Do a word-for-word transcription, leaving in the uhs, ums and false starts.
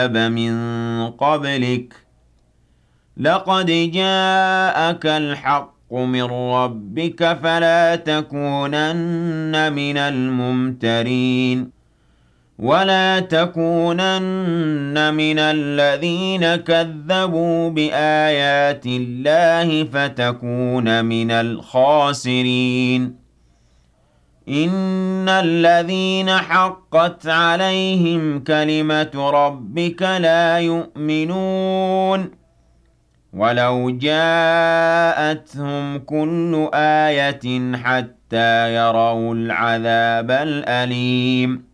من قبلك لقد جاءك الحق من ربك فلا تكونن من الممترين ولا تكونن من الذين كذبوا بآيات الله فتكون من الخاسرين إن الذين حقت عليهم كلمة ربك لا يؤمنون ولو جاءتهم كل آية حتى يروا العذاب الأليم